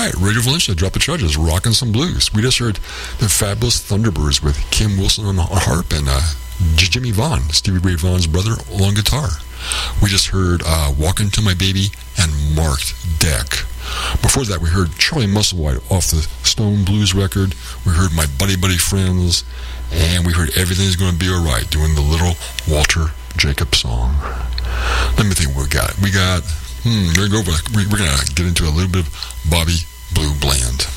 right, Radio Valencia, Drop the Charges, rocking some blues. We just heard the Fabulous Thunderbirds with Kim Wilson on harp and Jimmy Vaughn, Stevie Ray Vaughan's brother, on guitar. We just heard Walking to My Baby and Marked Deck. Before that, we heard Charlie Musselwhite off the Stone Blues record. We heard My Buddy Buddy Friends, and we heard Everything's Gonna Be Alright, doing the Little Walter Jacob song. Let me think what we got. We're gonna get into a little bit of Bobby Blue Bland.